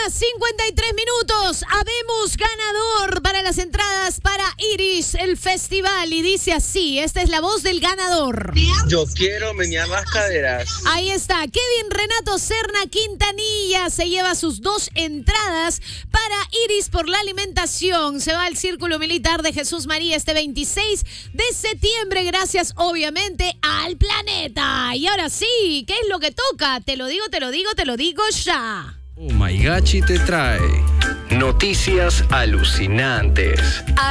53 minutos. Habemos ganador para las entradas para Iris, el festival. Y dice así, esta es la voz del ganador. Yo quiero menear las caderas. Ahí está, Kevin Renato Serna Quintanilla se lleva sus 2 entradas para Iris por la alimentación. Se va al Círculo Militar de Jesús María este 26 de septiembre, gracias obviamente al Planeta. Y ahora sí, ¿qué es lo que toca? Te lo digo ya. Oh My Gachi te trae noticias alucinantes.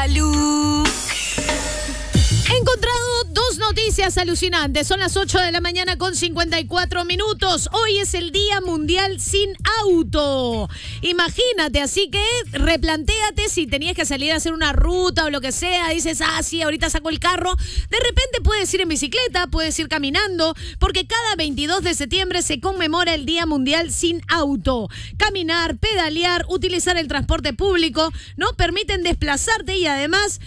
He encontrado 2 noticias alucinantes. Son las 8 de la mañana con 54 minutos. Hoy es el Día Mundial Sin Auto. Imagínate, así que replantéate si tenías que salir a hacer una ruta o lo que sea. Dices, sí, ahorita saco el carro. De repente puedes ir en bicicleta, puedes ir caminando, porque cada 22 de septiembre se conmemora el Día Mundial Sin Auto. Caminar, pedalear, utilizar el transporte público, ¿no? Permiten desplazarte y además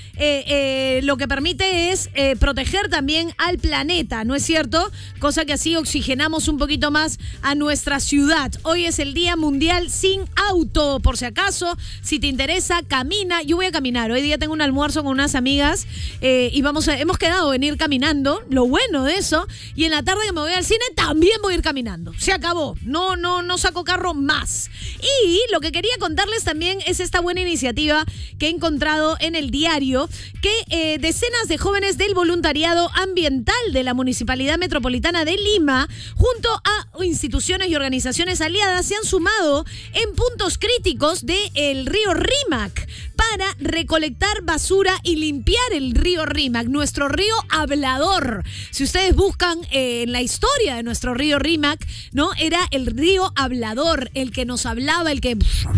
lo que permite es proteger también al planeta, ¿no es cierto? Cosa que así oxigenamos un poquito más a nuestra ciudad. Hoy es el Día Mundial Sin Auto. Por si acaso, si te interesa, camina. Yo voy a caminar. Hoy día tengo un almuerzo con unas amigas y hemos quedado en ir caminando. Lo bueno de eso. Y en la tarde que me voy al cine, también voy a ir caminando. Se acabó. No saco carro más. Y lo que quería contarles también es esta buena iniciativa que he encontrado en el diario, que decenas de jóvenes del voluntariado ambiental de la Municipalidad Metropolitana de Lima, junto a instituciones y organizaciones aliadas, se han sumado en puntos críticos del río Rímac para recolectar basura y limpiar el río Rímac, nuestro río hablador. Si ustedes buscan en la historia de nuestro río Rímac, ¿no? Era el río hablador, el que nos hablaba, el que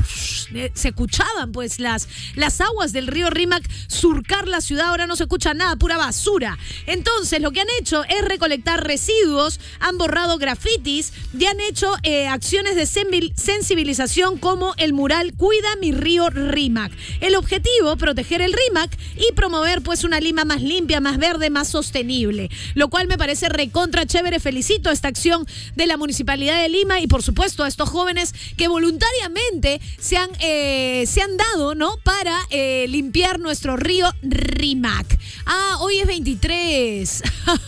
se escuchaban pues las aguas del río Rímac surcar la ciudad. Ahora no se escucha nada, pura basura. Entonces lo que han hecho es recolectar residuos, han borrado grafitis y han hecho acciones de sensibilización como el mural Cuida mi río Rímac. El objetivo, proteger el Rímac y promover pues una Lima más limpia, más verde, más sostenible, lo cual me parece recontra chévere. Felicito esta acción de la Municipalidad de Lima y por supuesto a estos jóvenes que voluntariamente se han dado, ¿no? Para limpiar nuestro río Rímac. Hoy es 23.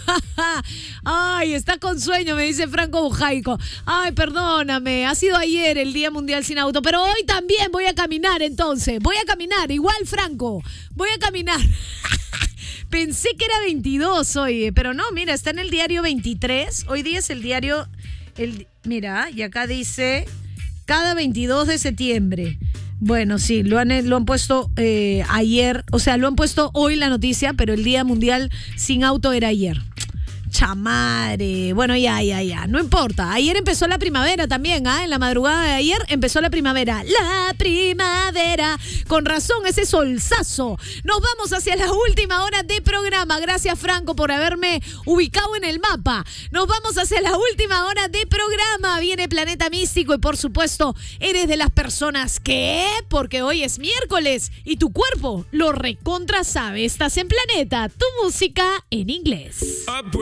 Ay, está con sueño, me dice Franco Bujaico. Ay, perdóname, ha sido ayer el Día Mundial Sin Auto, pero hoy también voy a caminar entonces. Voy a caminar, igual Franco, voy a caminar. Pensé que era 22 hoy, pero no, mira, está en el diario 23. Hoy día es el diario, mira, y acá dice cada 22 de septiembre. Bueno, sí, lo han puesto ayer, o sea, lo han puesto hoy la noticia, pero el Día Mundial Sin Auto era ayer. Chamadre. Bueno, ya. No importa. Ayer empezó la primavera también, En la madrugada de ayer empezó la primavera. La primavera. Con razón, ese solzazo. Nos vamos hacia la última hora de programa. Gracias, Franco, por haberme ubicado en el mapa. Nos vamos hacia la última hora de programa. Viene Planeta Místico y, por supuesto, eres de las personas que... Porque hoy es miércoles y tu cuerpo lo recontra sabe. Estás en Planeta, tu música en inglés.